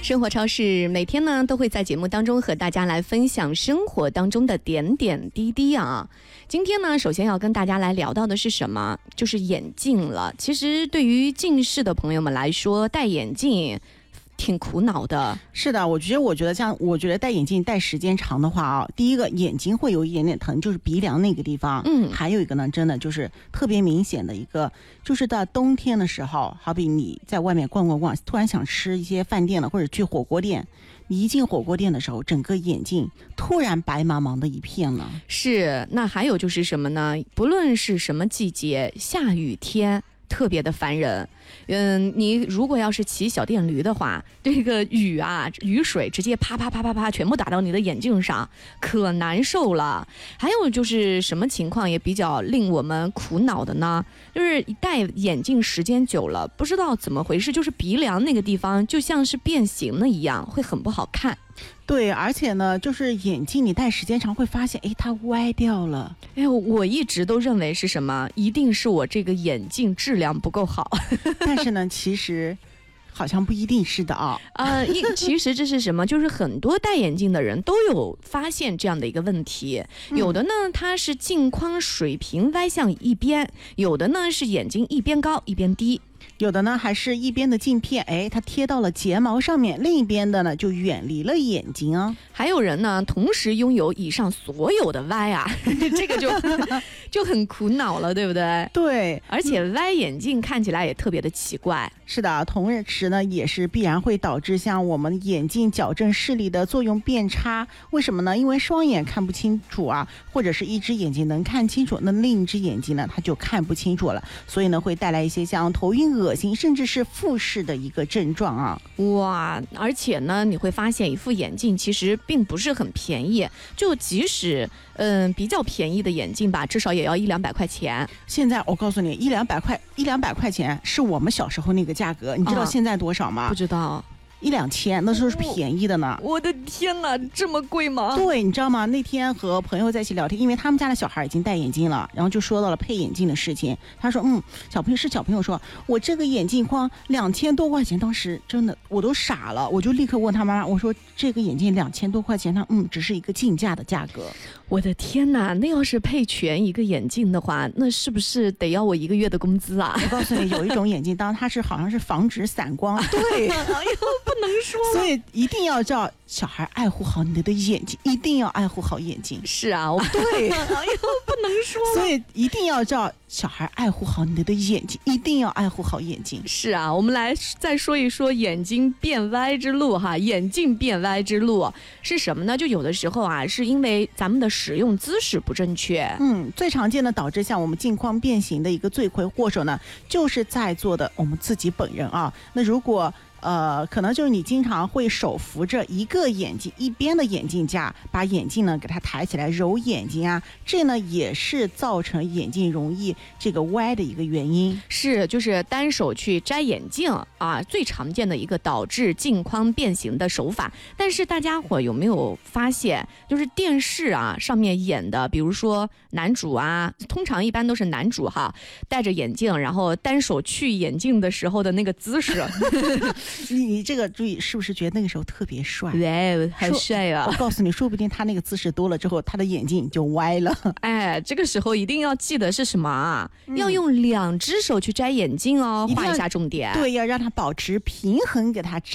生活超市每天呢都会在节目当中和大家来分享生活当中的点点滴滴啊。今天呢，首先要跟大家来聊到的是什么？就是眼镜了。其实对于近视的朋友们来说，戴眼镜挺苦恼的。 是的，我觉得戴眼镜戴时间长的话啊，第一个眼睛会有一点点疼，就是鼻梁那个地方。还有一个呢，真的就是特别明显的一个，就是到冬天的时候，好比你在外面逛，突然想吃一些饭店了，或者去火锅店，你一进火锅店的时候，整个眼睛突然白茫茫的一片了。 是，那还有就是什么呢？不论是什么季节，下雨天特别的烦人。你如果要是骑小电驴的话，这个雨水直接啪啪啪啪啪全部打到你的眼镜上，可难受了。还有就是什么情况也比较令我们苦恼的呢？就是戴眼镜时间久了，不知道怎么回事，就是鼻梁那个地方就像是变形了一样，会很不好看。 对，而且呢，就是眼镜你戴时间长会发现，它歪掉了。 我一直都认为是什么？一定是我这个眼镜质量不够好。 但是呢，其实好像不一定是的啊。 其实这是什么？就是很多戴眼镜的人都有发现这样的一个问题。有的呢，它是镜框水平歪向一边；有的呢是眼睛一边高一边低。 有的呢还是一边的镜片它贴到了睫毛上面，另一边的呢就远离了眼睛啊。 还有人呢同时拥有以上所有的歪啊，这个就很苦恼了，对不对？ 对， 而且歪眼镜看起来也特别的奇怪。 是的，同时呢也是必然会导致像我们眼镜矫正视力的作用变差。为什么呢？因为双眼看不清楚啊，或者是一只眼睛能看清楚，那另一只眼睛呢它就看不清楚了，所以呢会带来一些像头晕恶心甚至是复视的一个症状啊。 哇，而且呢你会发现一副眼镜其实并不是很便宜，就即使比较便宜的眼镜吧，至少也要100-200块钱。 现在我告诉你，100-200块钱是我们小时候那个价格，你知道现在多少吗？ 不知道。 1-2千，那时候是便宜的呢。 我的天哪，这么贵吗？ 对，你知道吗？那天和朋友在一起聊天，因为他们家的小孩已经戴眼镜了，然后就说到了配眼镜的事情。他说小朋友说，我这个眼镜框2000多块钱，当时真的我都傻了，我就立刻问他妈妈，我说这个眼镜2000多块钱，他只是一个进价的价格。 我的天哪，那要是配全一个眼镜的话，那是不是得要我1个月的工资啊？ 我告诉你，有一种眼镜，当然它是好像是防止散光。对， 哎呦，不能说了。 所以一定要叫小孩爱护好你的眼睛，一定要爱护好眼睛。 是啊， 对， 哎呦，不能说了。 所以一定要叫小孩爱护好你的眼睛，一定要爱护好眼睛。 是啊，我们来再说一说眼睛变歪之路哈。眼镜变歪之路是什么呢？就有的时候啊，是因为咱们的使用姿势不正确。 最常见的导致像我们镜框变形的一个罪魁祸首呢，就是在座的我们自己本人啊。那如果可能就是你经常会手扶着一个眼睛一边的眼镜架，把眼镜呢给它抬起来揉眼睛啊，这呢也是造成眼镜容易这个歪的一个原因。 是，就是单手去摘眼镜啊，最常见的一个导致镜框变形的手法。但是大家伙有没有发现，就是电视啊上面演的，比如说男主啊，通常一般都是男主哈，戴着眼镜，然后单手去眼镜的时候的那个姿势。 你这个注意，是不是觉得那个时候特别帅？ 对，好帅啊！ 我告诉你，说不定他那个姿势多了之后，他的眼镜就歪了。 这个时候一定要记得是什么啊？要用2只手去摘眼镜哦，画一下重点。 对，要让他保持平衡，给他摘。